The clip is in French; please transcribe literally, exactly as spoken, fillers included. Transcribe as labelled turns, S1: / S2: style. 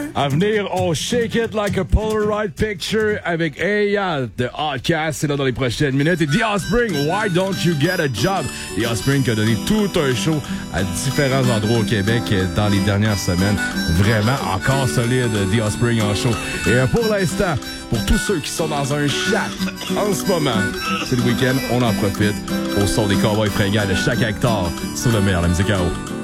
S1: À venir, on shake it like a Polaroid picture avec Eya de Outcast. C'est là dans les prochaines minutes. Et The Offspring, Why Don't You Get a Job? The Offspring qui a donné tout un show à différents endroits au Québec dans les dernières semaines. Vraiment encore solide, The Offspring en show. Et pour l'instant, pour tous ceux qui sont dans un shack en ce moment, c'est le week-end, on en profite au son des Cowboys fringants de chaque hectare sur le meilleur de la musique à eau.